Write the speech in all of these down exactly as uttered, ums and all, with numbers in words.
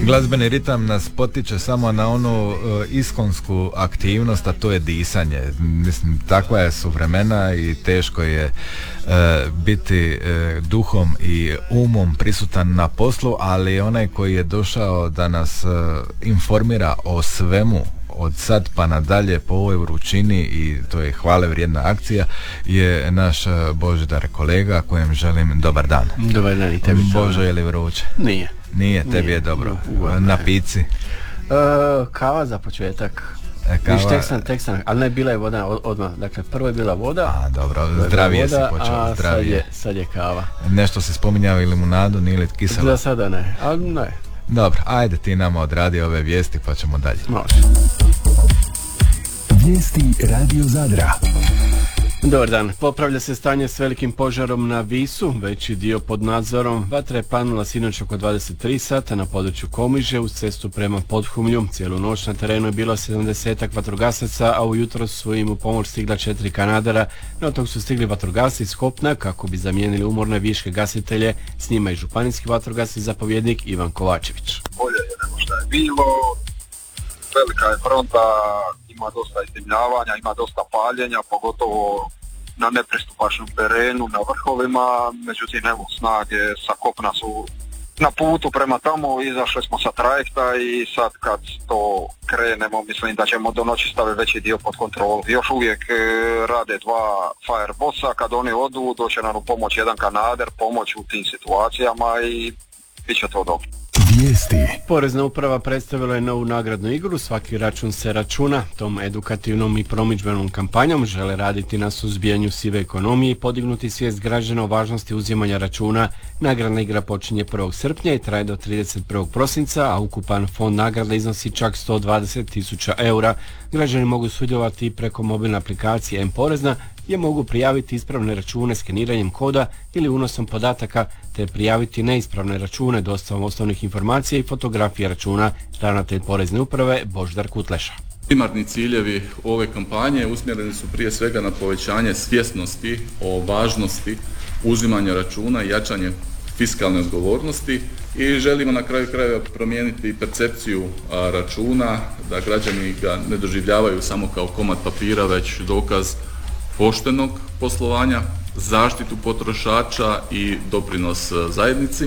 Glazbeni ritam nas potiče samo na onu uh, iskonsku aktivnost, a to je disanje. Mislim, takva su vremena i teško je uh, biti uh, duhom i umom prisutan na poslu, ali onaj koji je došao da nas uh, informira o svemu od sad pa nadalje po ovoj vrućini, i to je hvale vrijedna akcija, je naš Božidar kolega kojem želim dobar dan. Dobar dan i tebi. Božo, je li vruće? Nije. Nije, tebi Nije. je dobro. Ugodno. Na pici? Uh, kava za početak. E, kava... Viš, tek sam, tek sam, ali ne, bila je voda od, odmah. Dakle, prvo je bila voda. A, dobro, zdravije si počeo, a zdravije. Sad je, sad je kava. Nešto si spominjao i limunadu, nije li kiselo? Za sada ne, ali ne. Dobro, ajde ti nama odradi ove vijesti pa ćemo dalje. Može. Vijesti Radio Zadra. Dobar dan. Popravlja se stanje s velikim požarom na Visu, veći dio pod nadzorom. Vatra je planula sinoć oko dvadeset tri sata na području Komiže uz cestu prema Podhumlju. Cijelu noć na terenu je bilo sedamdesetak vatrogasaca, a ujutro su im u pomoć stigla četiri kanadera. No tog su stigli vatrogasci iz kopna kako bi zamijenili umorne viške gasitelje, s njima i županijski vatrogasni zapovjednik Ivan Kovačević. Bolje je nego što je bilo, velika je fronta, ima dosta izdimljavanja, ima dosta paljenja, pogotovo na nepristupačnom terenu, na vrhovima, međutim evo snage sa kopna su na putu prema tamo, izašli smo sa trajekta i sad kad to krenemo mislim da ćemo do noći staviti veći dio pod kontrolu. Još uvijek e, rade dva firebossa, kad oni odu doće nam u pomoć jedan kanader, pomoć u tim situacijama i bit će to dobro. Vijesti. Porezna uprava predstavila je novu nagradnu igru Svaki račun se računa. Tom edukativnom i promidžbenom kampanjom žele raditi na suzbijanju sive ekonomije i podignuti svijest građana o važnosti uzimanja računa. Nagradna igra počinje prvog srpnja i traje do trideset prvog prosinca, a ukupan fond nagrade iznosi čak sto dvadeset tisuća eura. Građani mogu sudjelovati preko mobilne aplikacije M-Porezna, gdje mogu prijaviti ispravne račune skeniranjem koda ili unosom podataka, te prijaviti neispravne račune dostavom osnovnih informacija i fotografija računa. Ravnatelj Porezne uprave Božidar Kutleša. Primarni ciljevi ove kampanje usmjereni su prije svega na povećanje svjesnosti o važnosti uzimanja računa i jačanje fiskalne odgovornosti i želimo na kraju krajeva promijeniti percepciju a, računa, da građani ga ne doživljavaju samo kao komad papira, već dokaz poštenog poslovanja, zaštitu potrošača i doprinos zajednici.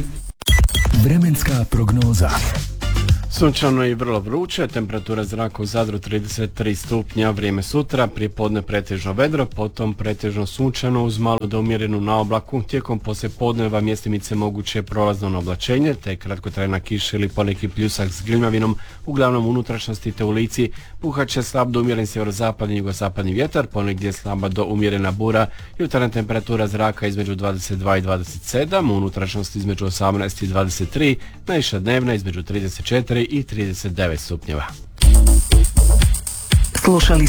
Vremenska prognoza. Sunčano i vrlo vruće, temperatura zraka u Zadru trideset tri stupnja, vrijeme sutra, prije podne pretežno vedro, potom pretežno sunčano uz malo do umjerenu naoblaku, tijekom poslijepodneva mjestimice moguće prolazno na oblačenje, te kratkotrajna kiša ili poneki pljusak s glimljavinom, uglavnom unutrašnjosti te u lici, puhat će slab do umjeren sjeverozapadni i jugozapadni vjetar, ponegdje slaba do umjerena bura, jutarnja temperatura zraka između dvadeset dva i dvadeset sedam, u unutrašnjosti između osamnaest i dvadeset tri, najviša dnevna između trideset četiri i trideset devet stupnjeva. Slušali